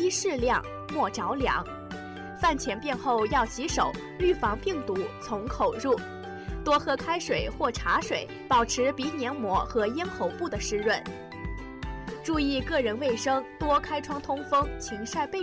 宜适量，莫着凉。饭前便后要洗手，预防病毒从口入。多喝开水或茶水，保持鼻黏膜和咽喉部的湿润。注意个人卫生，多开窗通风，勤晒被